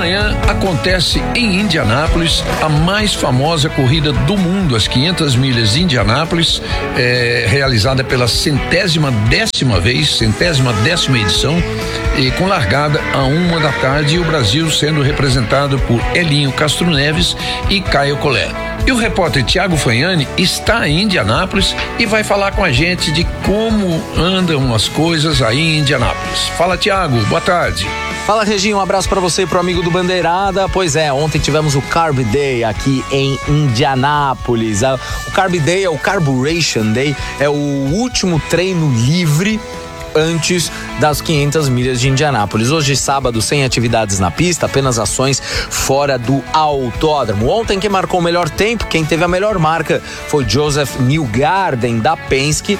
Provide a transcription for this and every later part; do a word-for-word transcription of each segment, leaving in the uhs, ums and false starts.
Amanhã acontece em Indianápolis a mais famosa corrida do mundo, as quinhentas milhas de Indianápolis, é, realizada pela centésima décima vez, centésima décima edição, e com largada a uma da tarde, e o Brasil sendo representado por Elinho Castro Neves e Caio Collet. E o repórter Tiago Fagnani está em Indianápolis e vai falar com a gente de como andam as coisas aí em Indianápolis. Fala, Tiago, boa tarde. Fala, Reginho, um abraço para você e pro amigo do Bandeirada. Pois é, ontem tivemos o Carb Day aqui em Indianápolis. O Carb Day é o Carburation Day, é o último treino livre antes das quinhentas milhas de Indianápolis. Hoje, sábado, sem atividades na pista, apenas ações fora do autódromo. Ontem, quem marcou o melhor tempo, quem teve a melhor marca, foi Joseph Newgarden, da Penske.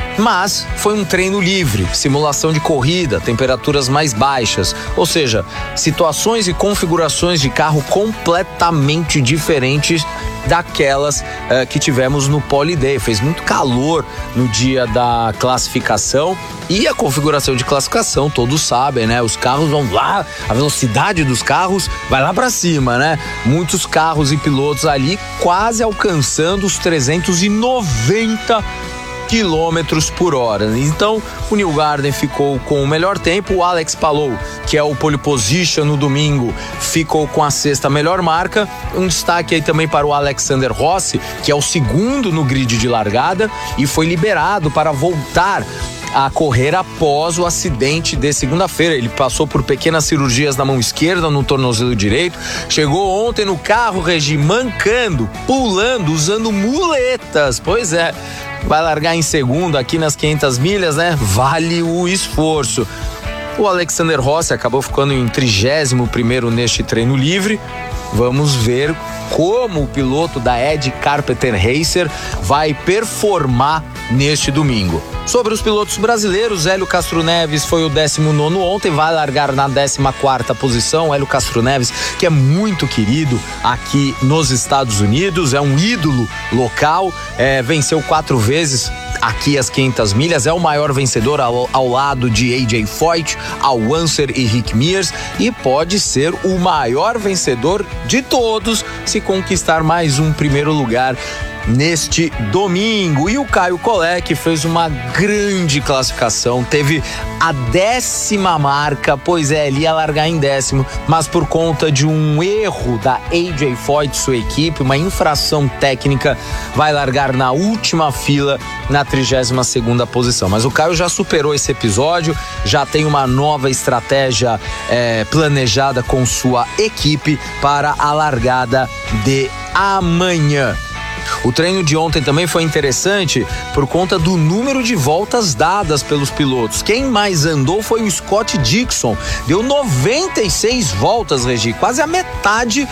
Mas foi um treino livre, simulação de corrida, temperaturas mais baixas, ou seja, situações e configurações de carro completamente diferentes daquelas uh, que tivemos no Pole Day. Fez muito calor no dia da classificação, e a configuração de classificação, todos sabem, né? Os carros vão lá, a velocidade dos carros vai lá para cima, né? Muitos carros e pilotos ali quase alcançando os trezentos e noventa quilômetros por hora. Então, o Newgarden ficou com o melhor tempo. O Alex Palou, que é o pole position no domingo, ficou com a sexta melhor marca. Um destaque aí também para o Alexander Rossi, que é o segundo no grid de largada e foi liberado para voltar a correr após o acidente de segunda-feira. Ele passou por pequenas cirurgias na mão esquerda, no tornozelo direito. Chegou ontem no carro, Regi, mancando, pulando, usando muletas. Pois é, vai largar em segundo aqui nas quinhentas milhas, né? Vale o esforço. O Alexander Rossi acabou ficando em trigésimo primeiro neste treino livre. Vamos ver como o piloto da Ed Carpenter Racer vai performar neste domingo. Sobre os pilotos brasileiros, Hélio Castro Neves foi o décimo nono ontem, vai largar na décima quarta posição. Hélio Castro Neves, que é muito querido aqui nos Estados Unidos, é um ídolo local, é, venceu quatro vezes aqui as quinhentas milhas, é o maior vencedor ao, ao lado de A J Foyt, Al Unser e Rick Mears, e pode ser o maior vencedor de todos se conquistar mais um primeiro lugar neste domingo. E o Caio Collet, que fez uma grande classificação, teve a décima marca, pois é, ele ia largar em décimo, mas por conta de um erro da A J Foyt, sua equipe, uma infração técnica, vai largar na última fila, na trigésima segunda posição. Mas o Caio já superou esse episódio, já tem uma nova estratégia é, planejada com sua equipe para a largada de amanhã. O treino de ontem também foi interessante por conta do número de voltas dadas pelos pilotos. Quem mais andou foi o Scott Dixon, deu noventa e seis voltas, Regi, quase a metade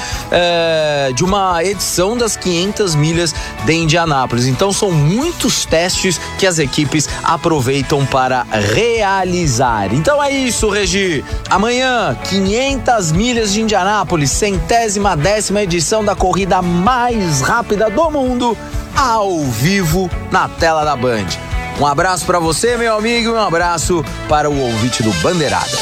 é, de uma edição das quinhentas milhas de Indianápolis. Então são muitos testes que as equipes aproveitam para realizar. Então é isso, Regi. Amanhã, quinhentas milhas de Indianápolis, centésima décima edição da corrida mais rápida do mundo, ao vivo na tela da Band. Um abraço para você, meu amigo, e um abraço para o ouvinte do Bandeirada.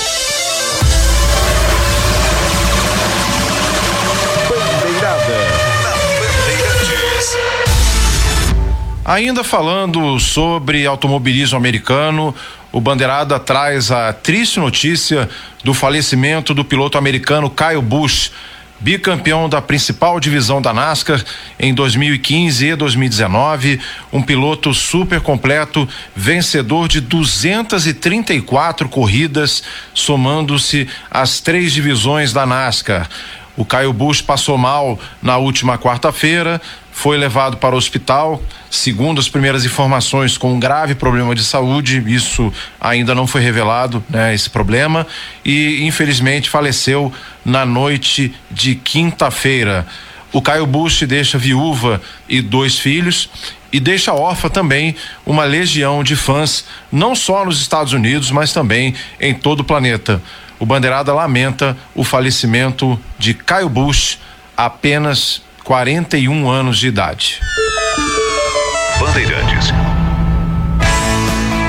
Ainda falando sobre automobilismo americano, o Bandeirada traz a triste notícia do falecimento do piloto americano Kyle Busch, bicampeão da principal divisão da NASCAR em dois mil e quinze e dois mil e dezenove, um piloto super completo, vencedor de duzentas e trinta e quatro corridas, somando-se as três divisões da NASCAR. O Kyle Busch passou mal na última quarta-feira, foi levado para o hospital, segundo as primeiras informações, com um grave problema de saúde. Isso ainda não foi revelado, né, esse problema, e infelizmente faleceu na noite de quinta-feira. O Kyle Busch deixa viúva e dois filhos, e deixa órfã também uma legião de fãs, não só nos Estados Unidos, mas também em todo o planeta. O Bandeirada lamenta o falecimento de Kyle Busch, apenas quarenta e um anos de idade. Bandeirantes.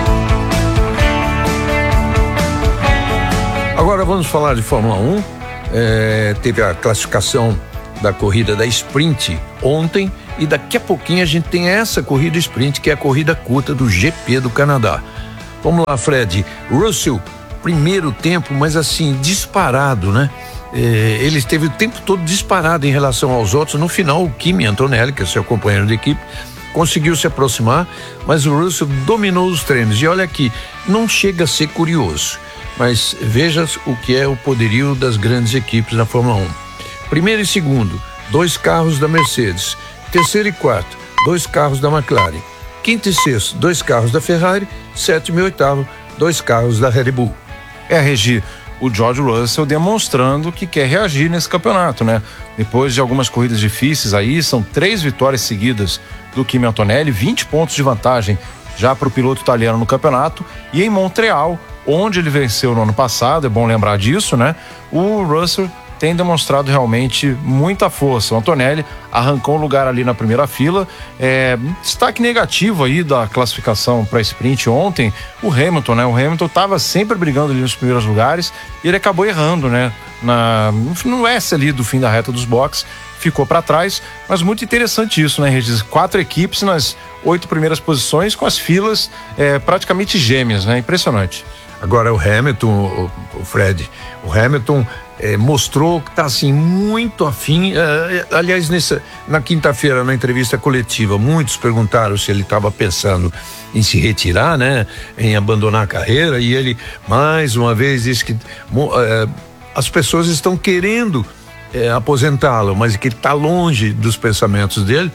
Agora vamos falar de Fórmula um. É, teve a classificação da corrida da sprint ontem e daqui a pouquinho a gente tem essa corrida sprint, que é a corrida curta do G P do Canadá. Vamos lá, Fred. Russell, primeiro tempo, mas assim, disparado, né? É, ele esteve o tempo todo disparado em relação aos outros. No final, o Kimi Antonelli, que é seu companheiro de equipe, conseguiu se aproximar, mas o Russell dominou os treinos. E olha aqui, não chega a ser curioso, mas veja o que é o poderio das grandes equipes na Fórmula um. Primeiro e segundo, dois carros da Mercedes. Terceiro e quarto, dois carros da McLaren. Quinto e sexto, dois carros da Ferrari. Sétimo e oitavo, dois carros da Red Bull. É, Regi, o George Russell demonstrando que quer reagir nesse campeonato, né? Depois de algumas corridas difíceis aí, são três vitórias seguidas do Kimi Antonelli, vinte pontos de vantagem já para o piloto italiano no campeonato. E em Montreal, onde ele venceu no ano passado, é bom lembrar disso, né? O Russell tem demonstrado realmente muita força. O Antonelli arrancou um lugar ali na primeira fila. É, destaque negativo aí da classificação para sprint ontem, o Hamilton, né? O Hamilton estava sempre brigando ali nos primeiros lugares e ele acabou errando, né? Na, no S ali do fim da reta dos boxes, ficou para trás, mas muito interessante isso, né, Regis? Quatro equipes nas oito primeiras posições com as filas é, praticamente gêmeas, né? Impressionante. Agora o Hamilton, o, o Fred, o Hamilton é, mostrou que está assim muito afim. É, aliás, nessa, na quinta-feira na entrevista coletiva, muitos perguntaram se ele estava pensando em se retirar, né, em abandonar a carreira, e ele mais uma vez disse que é, as pessoas estão querendo é, aposentá-lo, mas que ele está longe dos pensamentos dele.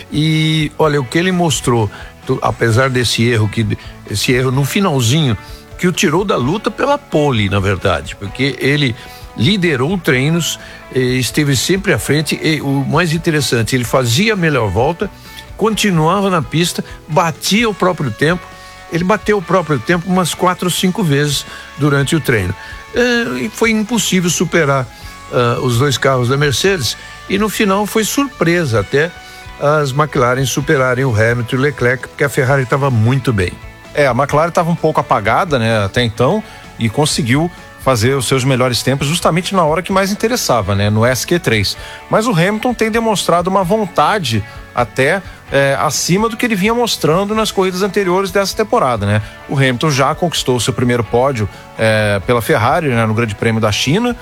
E olha o que ele mostrou, tu, apesar desse erro que esse erro no finalzinho, que o tirou da luta pela pole, na verdade, porque ele liderou treinos, esteve sempre à frente, e o mais interessante, ele fazia a melhor volta, continuava na pista, batia o próprio tempo. Ele bateu o próprio tempo umas quatro ou cinco vezes durante o treino. E foi impossível superar uh, os dois carros da Mercedes, e no final foi surpresa até as McLaren superarem o Hamilton e o Leclerc, porque a Ferrari estava muito bem. É, a McLaren estava um pouco apagada, né, até então, e conseguiu fazer os seus melhores tempos justamente na hora que mais interessava, né, no S Q três. Mas o Hamilton tem demonstrado uma vontade até é, acima do que ele vinha mostrando nas corridas anteriores dessa temporada, né? O Hamilton já conquistou o seu primeiro pódio é, pela Ferrari, né, no Grande Prêmio da China,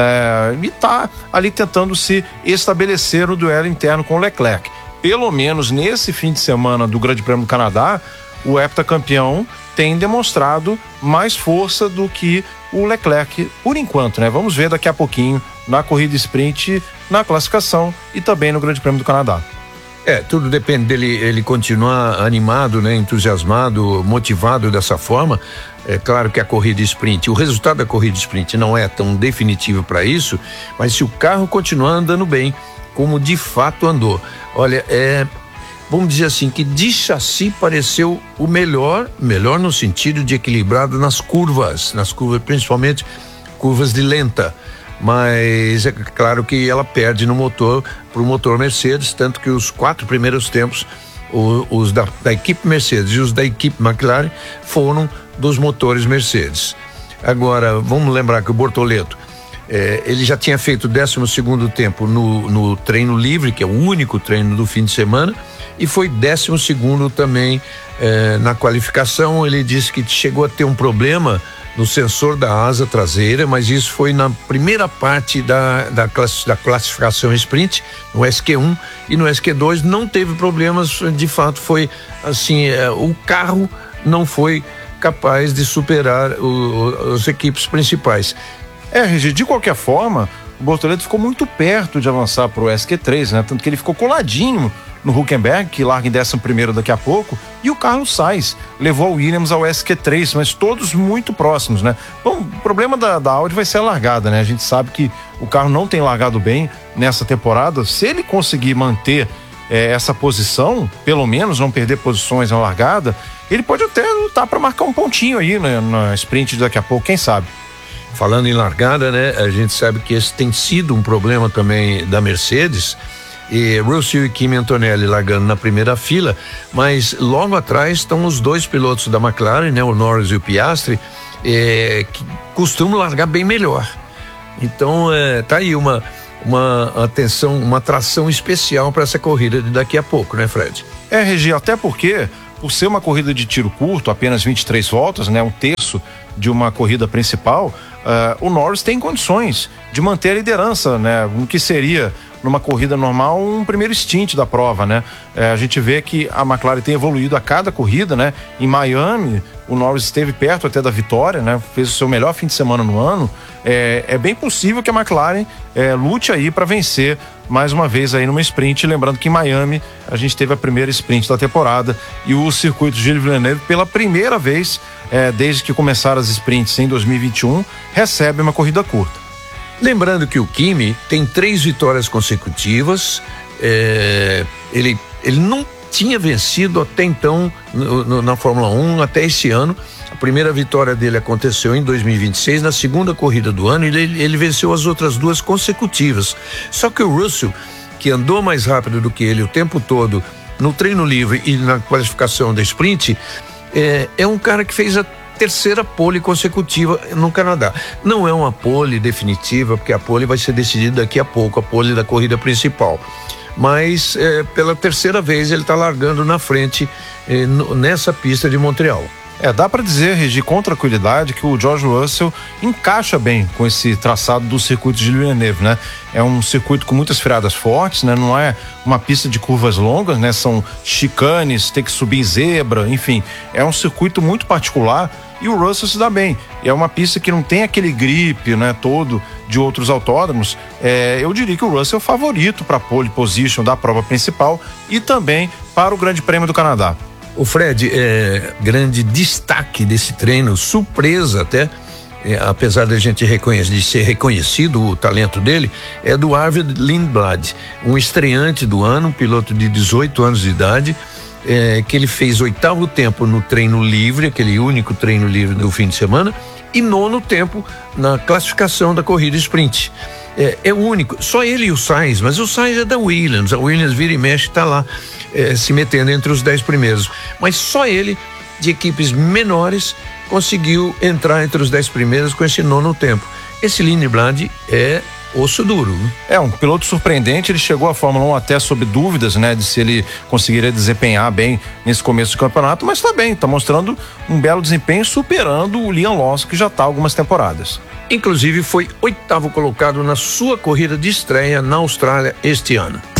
é, e está ali tentando se estabelecer no duelo interno com o Leclerc. Pelo menos nesse fim de semana do Grande Prêmio do Canadá, o heptacampeão tem demonstrado mais força do que o Leclerc, por enquanto, né? Vamos ver daqui a pouquinho na corrida sprint, na classificação e também no Grande Prêmio do Canadá. É, tudo depende dele ele continuar animado, né, entusiasmado, motivado dessa forma. É claro que a corrida sprint, o resultado da corrida sprint não é tão definitivo para isso, mas se o carro continuar andando bem, como de fato andou, olha, é, vamos dizer assim, que de chassi pareceu o melhor, melhor no sentido de equilibrado nas curvas, nas curvas, principalmente curvas de lenta. Mas é claro que ela perde no motor para o motor Mercedes, tanto que os quatro primeiros tempos, os, os da, da equipe Mercedes e os da equipe McLaren foram dos motores Mercedes. Agora, vamos lembrar que o Bortoleto, é, ele já tinha feito o décimo segundo tempo no, no treino livre, que é o único treino do fim de semana, e foi décimo segundo também é, na qualificação. Ele disse que chegou a ter um problema no sensor da asa traseira, mas isso foi na primeira parte da, da, class, da classificação sprint, no S Q um, e no S Q dois não teve problemas, de fato foi assim, é, o carro não foi capaz de superar o, as equipes principais. É, Regi, de qualquer forma, o Bortoleto ficou muito perto de avançar para o S Q três, né? Tanto que ele ficou coladinho no Hülkenberg, que larga em décimo primeiro daqui a pouco, e o Carlos Sainz levou o Williams ao S Q três, mas todos muito próximos, né? Bom, o problema da, da Audi vai ser a largada, né? A gente sabe que o carro não tem largado bem nessa temporada. Se ele conseguir manter eh, essa posição, pelo menos não perder posições na largada, ele pode até lutar para marcar um pontinho aí, né, na sprint daqui a pouco, quem sabe? Falando em largada, né? A gente sabe que esse tem sido um problema também da Mercedes, e Russell e Kimi Antonelli largando na primeira fila, mas logo atrás estão os dois pilotos da McLaren, né, o Norris e o Piastri, eh, que costumam largar bem melhor. Então, é, tá aí uma, uma atenção, uma atração especial para essa corrida de daqui a pouco, né, Fred? É, Regi, até porque, por ser uma corrida de tiro curto, apenas vinte e três voltas, né, um terço de uma corrida principal, uh, o Norris tem condições de manter a liderança, né, no que seria, numa corrida normal, um primeiro stint da prova, né? É, a gente vê que a McLaren tem evoluído a cada corrida, né? Em Miami, o Norris esteve perto até da vitória, né? Fez o seu melhor fim de semana no ano. É, é bem possível que a McLaren é, lute aí para vencer mais uma vez aí numa sprint. Lembrando que em Miami a gente teve a primeira sprint da temporada e o circuito Gilles Villeneuve, pela primeira vez é, desde que começaram as sprints em dois mil e vinte e um, recebe uma corrida curta. Lembrando que o Kimi tem três vitórias consecutivas, é, ele, ele não tinha vencido até então no, no, na Fórmula um, até esse ano. A primeira vitória dele aconteceu em dois mil e vinte e seis, na segunda corrida do ano, e ele, ele venceu as outras duas consecutivas. Só que o Russell, que andou mais rápido do que ele o tempo todo no treino livre e na qualificação da sprint, é, é um cara que fez a terceira pole consecutiva no Canadá. Não é uma pole definitiva, porque a pole vai ser decidida daqui a pouco, a pole da corrida principal. Mas é, pela terceira vez ele está largando na frente é, no, nessa pista de Montreal. É, dá para dizer, Regi, com tranquilidade, que o George Russell encaixa bem com esse traçado do circuito de Villeneuve, né? É um circuito com muitas freadas fortes, né? Não é uma pista de curvas longas, né? São chicanes, tem que subir em zebra, enfim, é um circuito muito particular e o Russell se dá bem. É uma pista que não tem aquele grip, né, todo de outros autódromos. É, eu diria que o Russell é o favorito para a pole position da prova principal e também para o Grande Prêmio do Canadá. O Fred, é, grande destaque desse treino, surpresa até, é, apesar da gente reconhecer, de ser reconhecido o talento dele, é do Arvid Lindblad, um estreante do ano, um piloto de dezoito anos de idade, é, que ele fez oitavo tempo no treino livre, aquele único treino livre do fim de semana, e nono tempo na classificação da corrida sprint. É, é o único, só ele e o Sainz, mas o Sainz é da Williams, a Williams vira e mexe, tá lá é, se metendo entre os dez primeiros, mas só ele, de equipes menores, conseguiu entrar entre os dez primeiros com esse nono tempo. Esse Lindblad é osso duro, né? É um piloto surpreendente, ele chegou à Fórmula um até sob dúvidas, né, de se ele conseguiria desempenhar bem nesse começo do campeonato, mas tá bem, tá mostrando um belo desempenho, superando o Liam Lawson, que já tá há algumas temporadas. Inclusive foi oitavo colocado na sua corrida de estreia na Austrália este ano.